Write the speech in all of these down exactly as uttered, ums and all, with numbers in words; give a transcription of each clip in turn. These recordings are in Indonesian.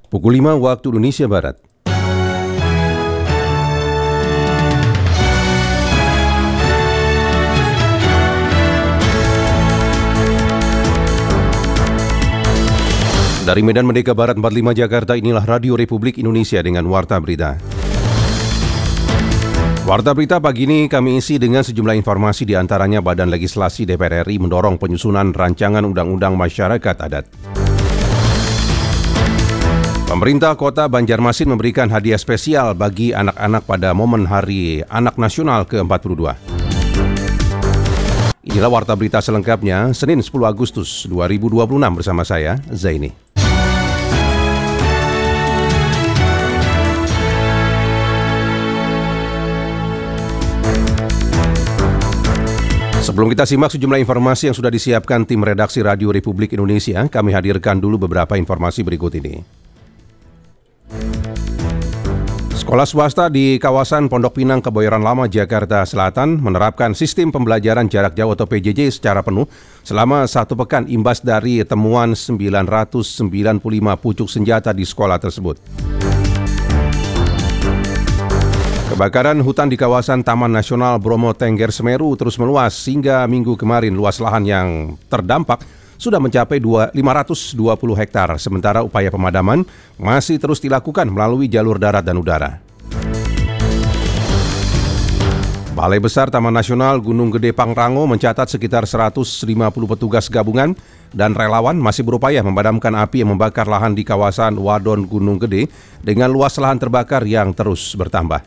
Pukul lima waktu Indonesia Barat. Dari Medan Merdeka Barat empat puluh lima Jakarta, inilah Radio Republik Indonesia dengan Warta Berita. Warta Berita pagi ini kami isi dengan sejumlah informasi, di antaranya Badan Legislasi D P R R I mendorong penyusunan rancangan Undang-Undang Masyarakat Adat. Pemerintah Kota Banjarmasin memberikan hadiah spesial bagi anak-anak pada momen Hari Anak Nasional ke empat puluh dua. Inilah Warta Berita selengkapnya, Senin sepuluh Agustus dua ribu dua puluh enam bersama saya, Zaini. Sebelum kita simak sejumlah informasi yang sudah disiapkan tim redaksi Radio Republik Indonesia, kami hadirkan dulu beberapa informasi berikut ini. Sekolah swasta di kawasan Pondok Pinang, Kebayoran Lama, Jakarta Selatan menerapkan sistem pembelajaran jarak jauh atau P J J secara penuh selama satu pekan imbas dari temuan sembilan ratus sembilan puluh lima pucuk senjata di sekolah tersebut. Kebakaran hutan di kawasan Taman Nasional Bromo Tengger Semeru terus meluas hingga minggu kemarin. Luas lahan yang terdampak sudah mencapai lima ratus dua puluh hektar, sementara upaya pemadaman masih terus dilakukan melalui jalur darat dan udara. Balai Besar Taman Nasional Gunung Gede Pangrango mencatat sekitar seratus lima puluh petugas gabungan dan relawan masih berupaya memadamkan api yang membakar lahan di kawasan Wadon Gunung Gede dengan luas lahan terbakar yang terus bertambah.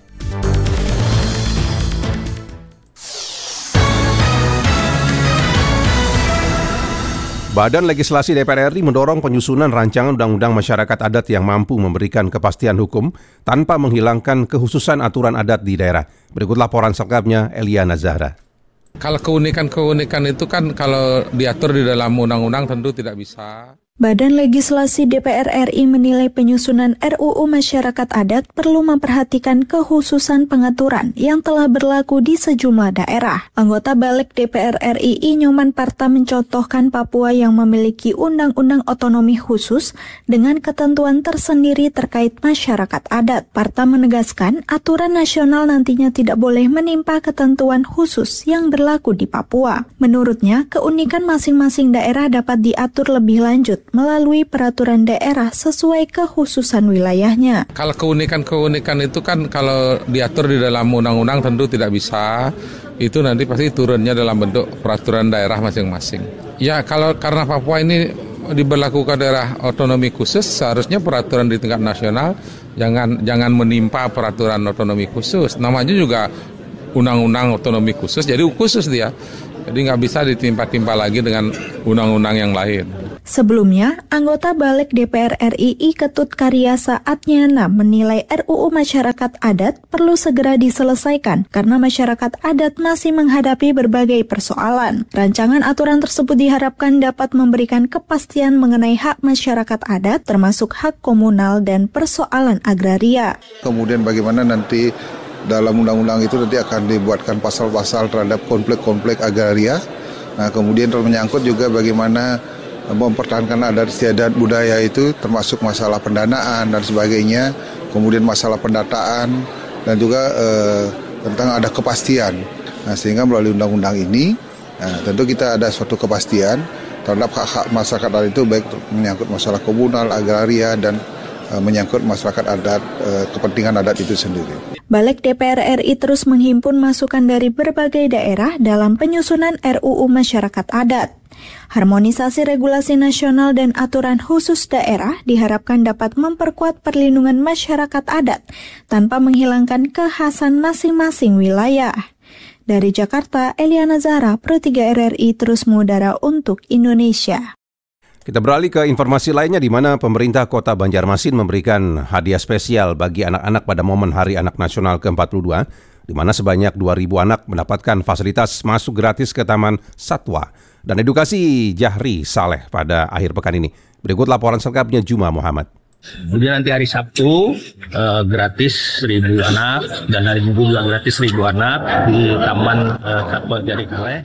Badan Legislasi D P R R I mendorong penyusunan rancangan Undang-Undang Masyarakat Adat yang mampu memberikan kepastian hukum tanpa menghilangkan kekhususan aturan adat di daerah. Berikut laporan selengkapnya Eliana Zahra. Kalau keunikan-keunikan itu kan kalau diatur di dalam undang-undang tentu tidak bisa. Badan Legislasi D P R R I menilai penyusunan R U U Masyarakat Adat perlu memperhatikan kekhususan pengaturan yang telah berlaku di sejumlah daerah. Anggota Balik D P R R I I Nyoman Parta mencontohkan Papua yang memiliki undang-undang otonomi khusus dengan ketentuan tersendiri terkait masyarakat adat. Parta menegaskan aturan nasional nantinya tidak boleh menimpa ketentuan khusus yang berlaku di Papua. Menurutnya, keunikan masing-masing daerah dapat diatur lebih lanjut melalui peraturan daerah sesuai kekhususan wilayahnya. Kalau keunikan-keunikan itu kan kalau diatur di dalam undang-undang tentu tidak bisa. Itu nanti pasti turunnya dalam bentuk peraturan daerah masing-masing. Ya kalau karena Papua ini diberlakukan daerah otonomi khusus, seharusnya peraturan di tingkat nasional jangan jangan menimpa peraturan otonomi khusus. Namanya juga undang-undang otonomi khusus, jadi khusus dia. Jadi nggak bisa ditimpa-timpa lagi dengan undang-undang yang lain. Sebelumnya, anggota Balik D P R R I I Ketut Karyasa Atnyana menilai R U U Masyarakat Adat perlu segera diselesaikan karena masyarakat adat masih menghadapi berbagai persoalan. Rancangan aturan tersebut diharapkan dapat memberikan kepastian mengenai hak masyarakat adat termasuk hak komunal dan persoalan agraria. Kemudian bagaimana nanti dalam undang-undang itu nanti akan dibuatkan pasal-pasal terhadap konflik-konflik agraria. Nah, kemudian menyangkut juga bagaimana mempertahankan adat istiadat budaya itu termasuk masalah pendanaan dan sebagainya, kemudian masalah pendataan dan juga eh, tentang ada kepastian. Nah, sehingga melalui undang-undang ini nah, tentu kita ada suatu kepastian terhadap hak-hak masyarakat adat itu, baik menyangkut masalah komunal, agraria dan eh, menyangkut masyarakat adat, eh, kepentingan adat itu sendiri. Balik D P R R I terus menghimpun masukan dari berbagai daerah dalam penyusunan R U U Masyarakat Adat. Harmonisasi regulasi nasional dan aturan khusus daerah diharapkan dapat memperkuat perlindungan masyarakat adat tanpa menghilangkan kekhasan masing-masing wilayah. Dari Jakarta, Eliana Zahra, Pro tiga R R I terus mengudara untuk Indonesia. Kita beralih ke informasi lainnya, di mana pemerintah Kota Banjarmasin memberikan hadiah spesial bagi anak-anak pada momen Hari Anak Nasional ke empat puluh dua, di mana sebanyak dua ribu anak mendapatkan fasilitas masuk gratis ke Taman Satwa dan Edukasi Jahri Saleh pada akhir pekan ini. Berikut laporan selengkapnya Juma Muhammad. Kemudian nanti hari Sabtu eh, gratis seribu anak dan hari Minggu juga gratis seribu anak di Taman eh, Satwa Jahri Saleh.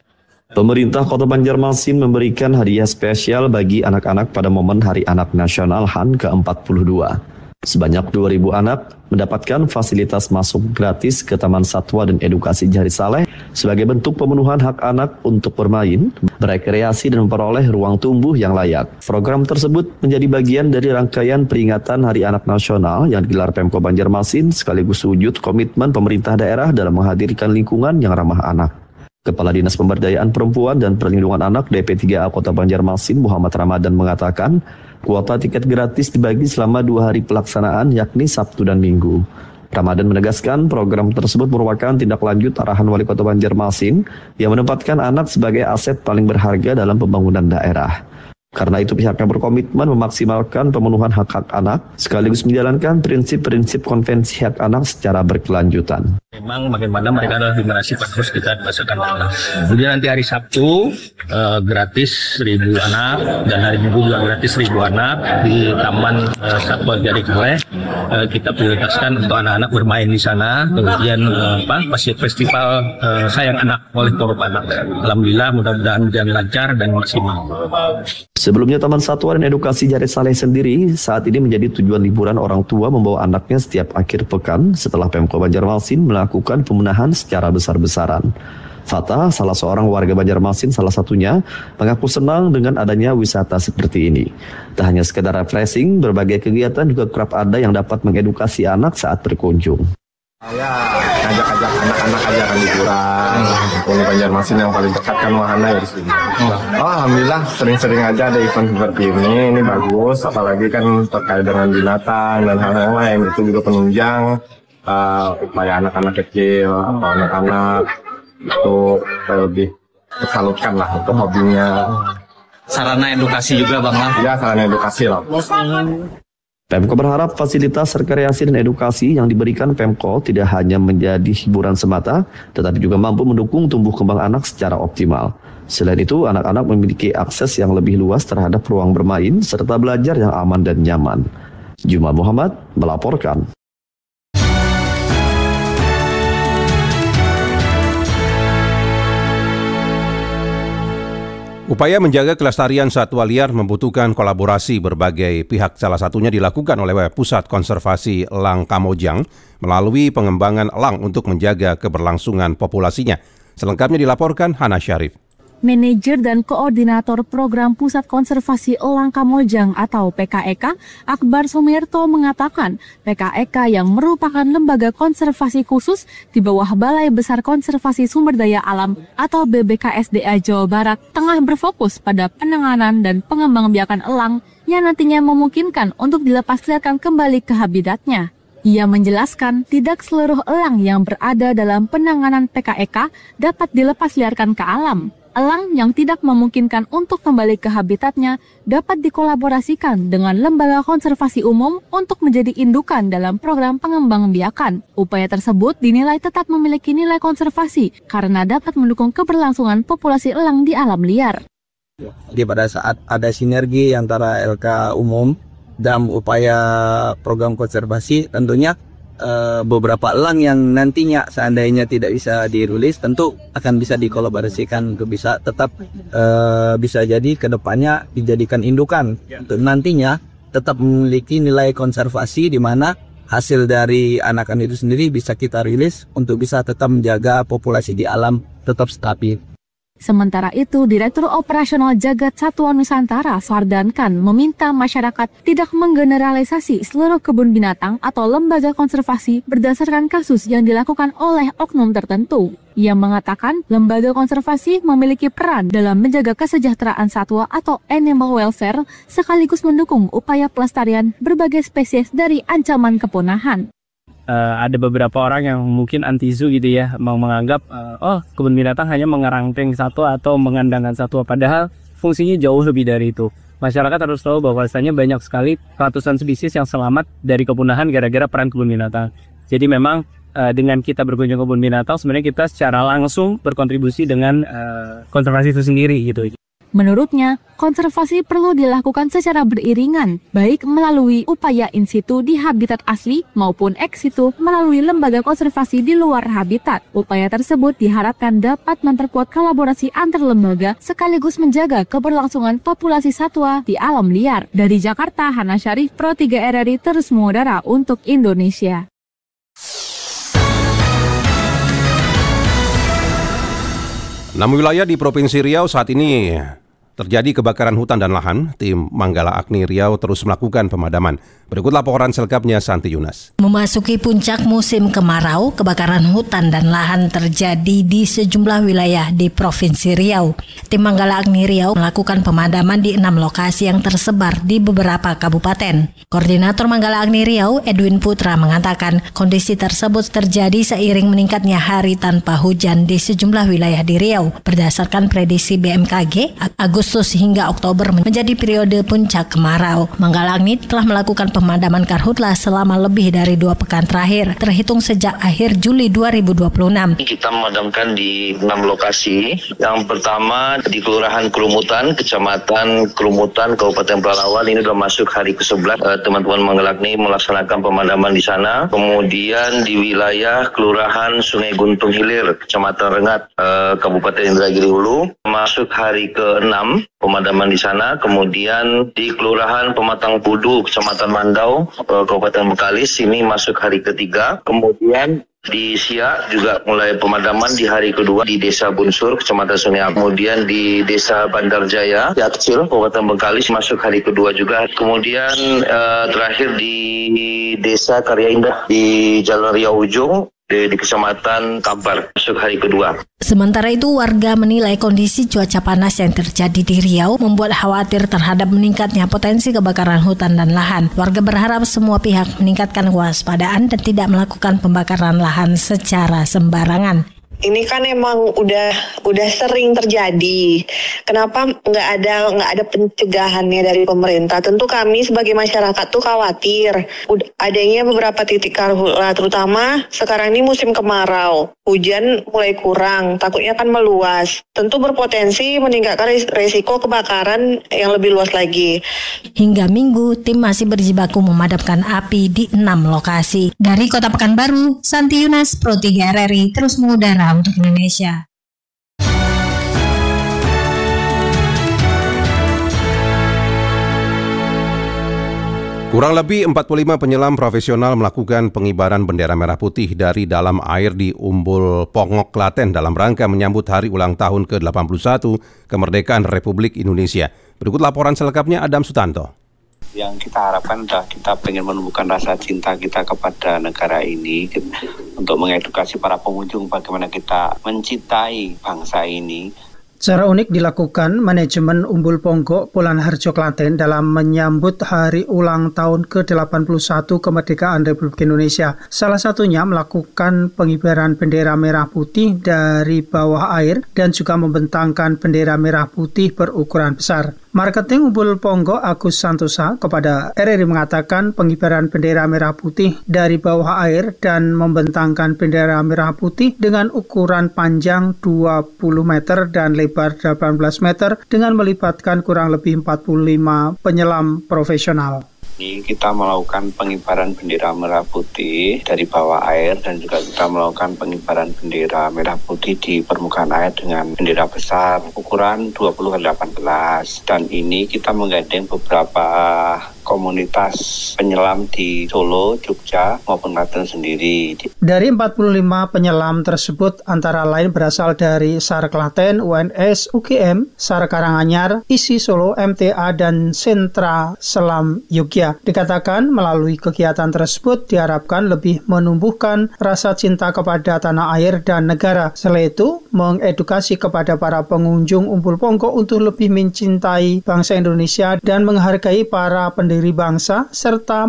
Pemerintah Kota Banjarmasin memberikan hadiah spesial bagi anak-anak pada momen Hari Anak Nasional H A N ke empat puluh dua. Sebanyak dua ribu anak mendapatkan fasilitas masuk gratis ke Taman Satwa dan Edukasi Jari Saleh sebagai bentuk pemenuhan hak anak untuk bermain, berekreasi dan memperoleh ruang tumbuh yang layak. Program tersebut menjadi bagian dari rangkaian peringatan Hari Anak Nasional yang digelar Pemko Banjarmasin sekaligus wujud komitmen pemerintah daerah dalam menghadirkan lingkungan yang ramah anak. Kepala Dinas Pemberdayaan Perempuan dan Perlindungan Anak D P tiga A Kota Banjarmasin Muhammad Ramadan mengatakan, kuota tiket gratis dibagi selama dua hari pelaksanaan yakni Sabtu dan Minggu. Ramadan menegaskan program tersebut merupakan tindak lanjut arahan Wali Kota Banjarmasin yang menempatkan anak sebagai aset paling berharga dalam pembangunan daerah. Karena itu pihaknya berkomitmen memaksimalkan pemenuhan hak-hak anak sekaligus menjalankan prinsip-prinsip konvensi hak anak secara berkelanjutan. Memang bagaimana mereka adalah generasi penerus kita berdasarkan anak. Kemudian nanti hari Sabtu eh, gratis seribu anak dan hari Minggu juga gratis seribu anak di Taman eh, Satwa Jari Saleh. Eh, kita prioritaskan untuk anak-anak bermain di sana. Kemudian eh, apa masih festival eh, sayang anak oleh Forum Anak. Alhamdulillah mudah-mudahan berjalan lancar dan maksimal. Sebelumnya Taman Satwa dan Edukasi Jari Saleh sendiri saat ini menjadi tujuan liburan orang tua membawa anaknya setiap akhir pekan setelah Pemko Banjarmasin melakukan pemenahan secara besar-besaran. Fatah, salah seorang warga Banjarmasin salah satunya, mengaku senang dengan adanya wisata seperti ini. Tak hanya sekedar refreshing, berbagai kegiatan juga kerap ada yang dapat mengedukasi anak saat berkunjung. Saya ngajak-ajak anak-anak aja kan liburan, di Banjarmasin yang paling dekat kan wahana ya di sini. Oh, alhamdulillah sering-sering aja ada event seperti ini, ini bagus, apalagi kan terkait dengan binatang dan hal-hal lain, itu juga penunjang uh, upaya anak-anak kecil atau anak-anak untuk lebih tersalurkan lah untuk hobinya. Sarana edukasi juga Bang lah. Ya, sarana edukasi lah. Pemko berharap fasilitas rekreasi dan edukasi yang diberikan Pemko tidak hanya menjadi hiburan semata, tetapi juga mampu mendukung tumbuh kembang anak secara optimal. Selain itu, anak-anak memiliki akses yang lebih luas terhadap ruang bermain, serta belajar yang aman dan nyaman. Juma Muhammad melaporkan. Upaya menjaga kelestarian satwa liar membutuhkan kolaborasi berbagai pihak, salah satunya dilakukan oleh Pusat Konservasi Elang Kamojang melalui pengembangan elang untuk menjaga keberlangsungan populasinya. Selengkapnya dilaporkan Hana Syarif. Manajer dan Koordinator Program Pusat Konservasi Elang Kamojang atau P K E K, Akbar Sumirto mengatakan P K E K yang merupakan lembaga konservasi khusus di bawah Balai Besar Konservasi Sumber Daya Alam atau B B K S D A Jawa Barat tengah berfokus pada penanganan dan pengembangbiakan elang yang nantinya memungkinkan untuk dilepasliarkan kembali ke habitatnya. Ia menjelaskan tidak seluruh elang yang berada dalam penanganan P K E K dapat dilepasliarkan ke alam. Elang yang tidak memungkinkan untuk kembali ke habitatnya dapat dikolaborasikan dengan lembaga konservasi umum untuk menjadi indukan dalam program pengembangbiakan. Upaya tersebut dinilai tetap memiliki nilai konservasi karena dapat mendukung keberlangsungan populasi elang di alam liar. Jadi pada saat ada sinergi antara L K umum dalam upaya program konservasi, tentunya Uh, beberapa elang yang nantinya seandainya tidak bisa dirilis tentu akan bisa dikolaborasikan untuk bisa tetap uh, bisa jadi kedepannya dijadikan indukan untuk nantinya tetap memiliki nilai konservasi di mana hasil dari anakan itu sendiri bisa kita rilis untuk bisa tetap menjaga populasi di alam tetap stabil. Sementara itu, Direktur Operasional Jagat Satwa Nusantara, Sardan Khan, meminta masyarakat tidak menggeneralisasi seluruh kebun binatang atau lembaga konservasi berdasarkan kasus yang dilakukan oleh oknum tertentu. Ia mengatakan lembaga konservasi memiliki peran dalam menjaga kesejahteraan satwa atau animal welfare sekaligus mendukung upaya pelestarian berbagai spesies dari ancaman kepunahan. Uh, ada beberapa orang yang mungkin anti zoo gitu ya, mau menganggap uh, oh kebun binatang hanya mengerangkeng satwa atau mengandangkan satwa, padahal fungsinya jauh lebih dari itu. Masyarakat harus tahu bahwasanya banyak sekali ratusan spesies yang selamat dari kepunahan gara-gara peran kebun binatang. Jadi memang uh, dengan kita berkunjung ke kebun binatang sebenarnya kita secara langsung berkontribusi dengan uh, konservasi itu sendiri gitu. Menurutnya, konservasi perlu dilakukan secara beriringan, baik melalui upaya in situ di habitat asli maupun ex situ melalui lembaga konservasi di luar habitat. Upaya tersebut diharapkan dapat memperkuat kolaborasi antar lembaga sekaligus menjaga keberlangsungan populasi satwa di alam liar. Dari Jakarta, Hana Syarif, Pro tiga R R I terus mengudara untuk Indonesia. Enam wilayah di Provinsi Riau saat ini terjadi kebakaran hutan dan lahan. Tim Manggala Agni Riau terus melakukan pemadaman. Berikut laporan selengkapnya Santi Yunas. Memasuki puncak musim kemarau, kebakaran hutan dan lahan terjadi di sejumlah wilayah di Provinsi Riau. Tim Manggala Agni Riau melakukan pemadaman di enam lokasi yang tersebar di beberapa kabupaten. Koordinator Manggala Agni Riau, Edwin Putra, mengatakan kondisi tersebut terjadi seiring meningkatnya hari tanpa hujan di sejumlah wilayah di Riau. Berdasarkan prediksi B M K G, Agustus hingga Oktober menjadi periode puncak kemarau. Manggala Agni telah melakukan pemadaman karhutlah selama lebih dari dua pekan terakhir, terhitung sejak akhir Juli dua ribu dua puluh enam. Kita memadamkan di enam lokasi. Yang pertama di Kelurahan Kerumutan, Kecamatan Kerumutan, Kabupaten Pelalawan. Ini sudah masuk hari ke sebelas. Eh, teman-teman Manggala Agni melaksanakan pemadaman di sana. Kemudian di wilayah Kelurahan Sungai Guntung Hilir, Kecamatan Rengat, eh, Kabupaten Indragiri Hulu, masuk hari ke enam pemadaman di sana. Kemudian di Kelurahan Pematang Pudu, Kecamatan Mandau, Kabupaten Bekalis, ini masuk hari ketiga. Kemudian di Siak juga mulai pemadaman di hari kedua di Desa Bunsur, Kecamatan Sungai. Kemudian di Desa Bandar Jaya, Siak Kecil, Kabupaten Bekalis, masuk hari kedua juga. Kemudian eh, terakhir di Desa Karya Indah di Jalan Riau Ujung, di, di Kecamatan Kampar, masuk hari kedua. Sementara itu, warga menilai kondisi cuaca panas yang terjadi di Riau membuat khawatir terhadap meningkatnya potensi kebakaran hutan dan lahan. Warga berharap semua pihak meningkatkan kewaspadaan dan tidak melakukan pembakaran lahan secara sembarangan. Ini kan emang udah udah sering terjadi. Kenapa nggak ada nggak ada pencegahannya dari pemerintah? Tentu kami sebagai masyarakat tuh khawatir. Udah adanya beberapa titik karhutlah, terutama sekarang ini musim kemarau. Hujan mulai kurang, takutnya kan meluas. Tentu berpotensi meningkatkan resiko kebakaran yang lebih luas lagi. Hingga Minggu, tim masih berjibaku memadamkan api di enam lokasi. Dari Kota Pekanbaru, Santi Yunas, Pro tiga R R I terus mengudara untuk Indonesia. Kurang lebih empat puluh lima penyelam profesional melakukan pengibaran bendera merah putih dari dalam air di Umbul Pongok, Klaten dalam rangka menyambut hari ulang tahun ke delapan puluh satu kemerdekaan Republik Indonesia. Berikut laporan selengkapnya Adam Sutanto. Yang kita harapkan adalah kita ingin menumbuhkan rasa cinta kita kepada negara ini untuk mengedukasi para pengunjung bagaimana kita mencintai bangsa ini. Secara unik dilakukan manajemen Umbul Pongok, Pulan Harjo, Klaten dalam menyambut hari ulang tahun ke delapan puluh satu kemerdekaan Republik Indonesia. Salah satunya melakukan pengibaran bendera merah putih dari bawah air dan juga membentangkan bendera merah putih berukuran besar. Marketing Umbul Pongok Agus Santosa kepada R R I mengatakan pengibaran bendera merah putih dari bawah air dan membentangkan bendera merah putih dengan ukuran panjang dua puluh meter dan lebar delapan belas meter dengan melibatkan kurang lebih empat puluh lima penyelam profesional. Ini kita melakukan pengibaran bendera merah putih dari bawah air dan juga kita melakukan pengibaran bendera merah putih di permukaan air dengan bendera besar ukuran dua puluh kali delapan belas, dan ini kita menggandeng beberapa komunitas penyelam di Solo, Jogja maupun Klaten sendiri. Dari empat puluh lima penyelam tersebut antara lain berasal dari SAR Klaten, U N S, U G M, SAR Karanganyar, I S I Solo, M T A dan Sentra Selam Yogyakarta. Dikatakan melalui kegiatan tersebut diharapkan lebih menumbuhkan rasa cinta kepada tanah air dan negara. Selain itu, mengedukasi kepada para pengunjung Umbul Pongok untuk lebih mencintai bangsa Indonesia dan menghargai para pendiri bangsa, serta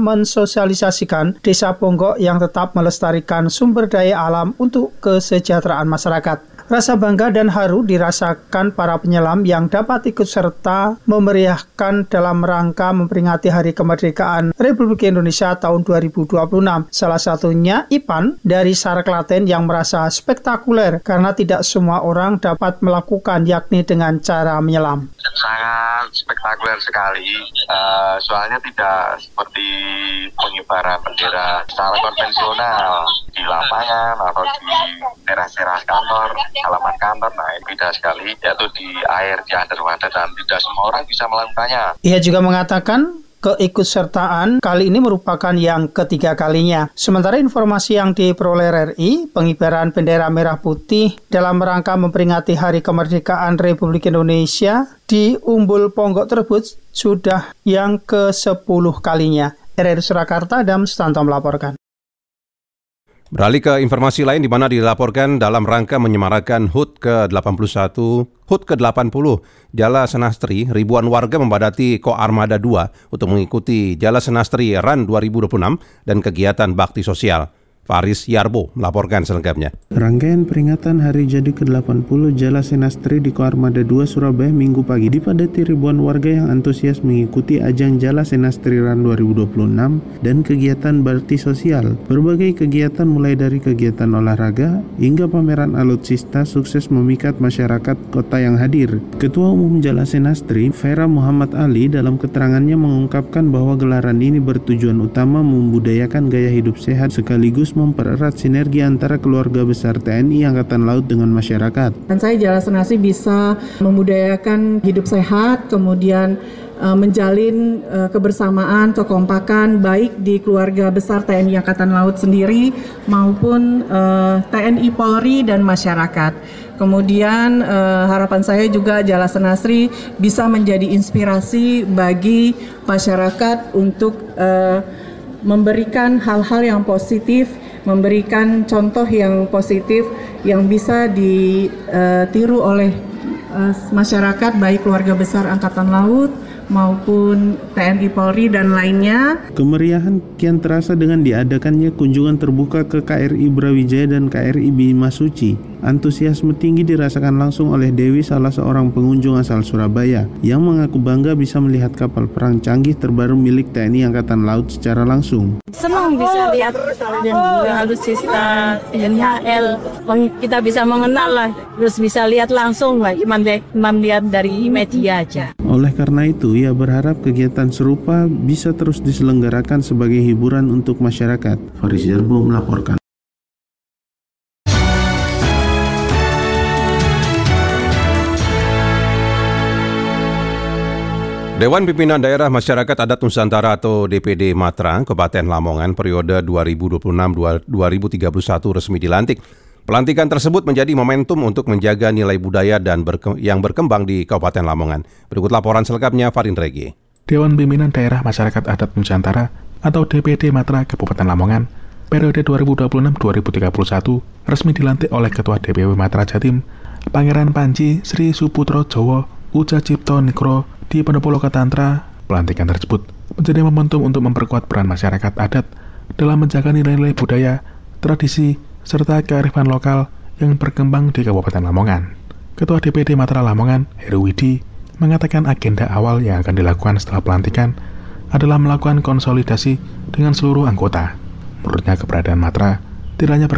mensosialisasikan Desa Pongok yang tetap melestarikan sumber daya alam untuk kesejahteraan masyarakat. Rasa bangga dan haru dirasakan para penyelam yang dapat ikut serta memeriahkan dalam rangka memperingati Hari Kemerdekaan Republik Indonesia tahun dua ribu dua puluh enam. Salah satunya Ipan dari Sara Klaten yang merasa spektakuler karena tidak semua orang dapat melakukan, yakni dengan cara menyelam. Sangat spektakuler sekali, uh, soalnya tidak seperti pengibaran bendera secara konvensional di lapangan atau di teras-teras kantor, halaman kantor. Nah, ini beda sekali, yaitu di air, di underwater, dan tidak semua orang bisa melakukannya. Ia juga mengatakan keikutsertaan kali ini merupakan yang ketiga kalinya. Sementara informasi yang diperoleh R R I, pengibaran bendera merah putih dalam rangka memperingati Hari Kemerdekaan Republik Indonesia di Umbul Ponggok tersebut sudah yang ke sepuluh kalinya. R R I Surakarta, Adam Sutanto melaporkan. Beralih ke informasi lain di mana dilaporkan dalam rangka menyemarakan H U T ke delapan puluh satu, H U T ke delapan puluh Jala Senastri, ribuan warga membadati Ko Armada dua untuk mengikuti Jala Senastri Run dua ribu dua puluh enam dan kegiatan bakti sosial. Faris Yarbo melaporkan selengkapnya. Rangkaian peringatan hari jadi ke delapan puluh Jala Senastri di Ko Armada dua Surabaya Minggu pagi dipadati ribuan warga yang antusias mengikuti ajang Jala Senastri Run dua ribu dua puluh enam dan kegiatan bakti sosial. Berbagai kegiatan mulai dari kegiatan olahraga hingga pameran alutsista sukses memikat masyarakat kota yang hadir. Ketua Umum Jala Senastri, Vera Muhammad Ali, dalam keterangannya mengungkapkan bahwa gelaran ini bertujuan utama membudayakan gaya hidup sehat sekaligus mempererat sinergi antara keluarga besar T N I Angkatan Laut dengan masyarakat. Dan saya Jala Senastri bisa membudayakan hidup sehat, kemudian uh, menjalin uh, kebersamaan, kekompakan baik di keluarga besar T N I Angkatan Laut sendiri maupun uh, T N I Polri dan masyarakat. Kemudian uh, harapan saya juga Jala Senastri bisa menjadi inspirasi bagi masyarakat untuk uh, memberikan hal-hal yang positif, memberikan contoh yang positif yang bisa ditiru oleh uh, masyarakat baik keluarga besar Angkatan Laut maupun T N I Polri dan lainnya. Kemeriahan kian terasa dengan diadakannya kunjungan terbuka ke K R I Brawijaya dan K R I Bima Suci. Antusiasme tinggi dirasakan langsung oleh Dewi, salah seorang pengunjung asal Surabaya, yang mengaku bangga bisa melihat kapal perang canggih terbaru milik T N I Angkatan Laut secara langsung. Senang bisa lihat alutsista T N I, kita bisa mengenal lah, terus bisa lihat langsung lah, cuma lihat dari media aja. Oleh karena itu, ia berharap kegiatan serupa bisa terus diselenggarakan sebagai hiburan untuk masyarakat. Faris Jarbo melaporkan. Dewan Pimpinan Daerah Masyarakat Adat Nusantara atau D P D Matra, Kabupaten Lamongan periode dua ribu dua puluh enam sampai dua ribu tiga puluh satu resmi dilantik. Pelantikan tersebut menjadi momentum untuk menjaga nilai budaya dan berke- yang berkembang di Kabupaten Lamongan. Berikut laporan selengkapnya Farin Regi. Dewan Pimpinan Daerah Masyarakat Adat Nusantara atau D P D Matra Kabupaten Lamongan periode dua ribu dua puluh enam sampai dua ribu tiga puluh satu resmi dilantik oleh Ketua D P W Matra Jatim, Pangeran Panji Sri Suputro Jowo Uca Cipto Nikro di Pendopo Lokatantra. Pelantikan tersebut menjadi momentum untuk memperkuat peran masyarakat adat dalam menjaga nilai-nilai budaya, tradisi, serta kearifan lokal yang berkembang di Kabupaten Lamongan. Ketua D P D Matra Lamongan, Heru Widi, mengatakan agenda awal yang akan dilakukan setelah pelantikan adalah melakukan konsolidasi dengan seluruh anggota. Menurutnya keberadaan Matra tidak hanya